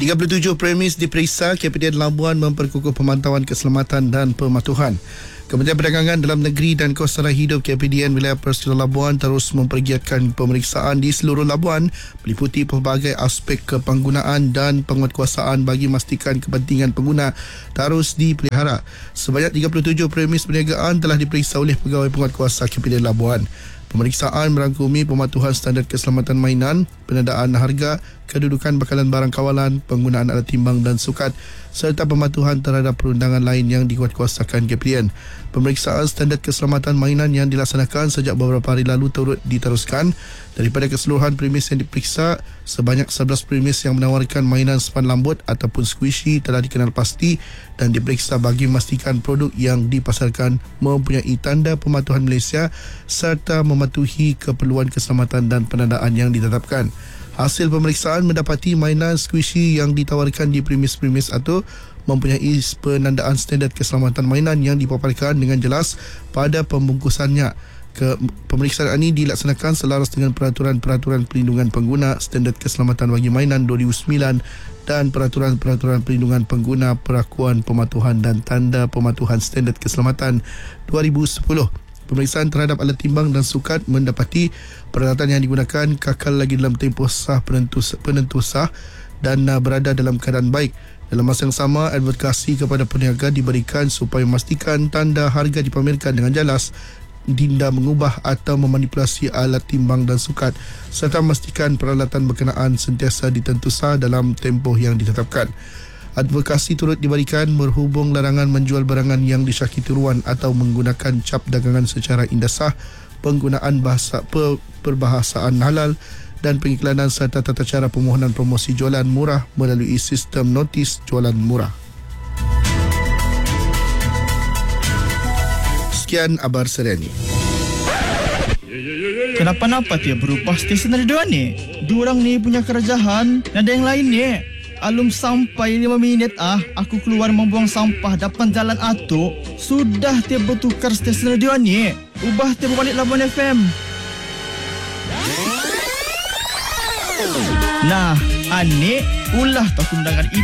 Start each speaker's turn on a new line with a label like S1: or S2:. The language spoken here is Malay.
S1: 37 premis diperiksa, KPDN Labuan memperkukuh pemantauan keselamatan dan pematuhan. Kementerian Perdagangan Dalam Negeri dan Kelestarian Hidup KPDN Wilayah Persekutuan Labuan terus mempergiatkan pemeriksaan di seluruh Labuan meliputi pelbagai aspek kepenggunaan dan penguatkuasaan bagi memastikan kepentingan pengguna terus dipelihara. Sebanyak 37 premis perniagaan telah diperiksa oleh pegawai penguatkuasa KPDN Labuan. Pemeriksaan merangkumi pematuhan standard keselamatan mainan, penandaan harga, kedudukan bekalan barang kawalan, penggunaan alat timbang dan sukat serta pematuhan terhadap perundangan lain yang dikuatkuasakan KPDN. Pemeriksaan standard keselamatan mainan yang dilaksanakan sejak beberapa hari lalu turut diteruskan. Daripada keseluruhan premis yang diperiksa, sebanyak 11 premis yang menawarkan mainan sepan lambut ataupun squishy telah dikenal pasti dan diperiksa bagi memastikan produk yang dipasarkan mempunyai tanda pematuhan Malaysia serta mematuhi keperluan keselamatan dan penandaan yang ditetapkan. Hasil pemeriksaan mendapati mainan squishy yang ditawarkan di premis-premis itu mempunyai penandaan standard keselamatan mainan yang dipaparkan dengan jelas pada pembungkusannya. Pemeriksaan ini dilaksanakan selaras dengan Peraturan-Peraturan Perlindungan Pengguna Standard Keselamatan Bagi Mainan 2009 dan Peraturan-Peraturan Perlindungan Pengguna Perakuan Pematuhan dan Tanda Pematuhan Standard Keselamatan 2010. Pemeriksaan terhadap alat timbang dan sukat mendapati peralatan yang digunakan kekal lagi dalam tempoh sah penentu sah dan berada dalam keadaan baik. Dalam masa yang sama, advokasi kepada peniaga diberikan supaya memastikan tanda harga dipamerkan dengan jelas, tidak mengubah atau memanipulasi alat timbang dan sukat serta memastikan peralatan berkenaan sentiasa ditentu sah dalam tempoh yang ditetapkan. Advokasi turut diberikan berhubung larangan menjual barangan yang disyaki tiruan atau menggunakan cap dagangan secara indah sah, penggunaan bahasa perbahasaan halal dan pengiklanan serta tata cara permohonan promosi jualan murah melalui sistem notis jualan murah. Sekian Abar Sereni.
S2: Kenapa-napa dia berubah stesen radio ni? Diorang ni punya kerajaan, ada yang lain ni. Alum sampai 5 minit aku keluar membuang sampah depan jalan Atuk. Sudah dia bertukar stesen radio ni. Ubah dia berbalik Labuan FM. Nah, Anik ulah tak undangan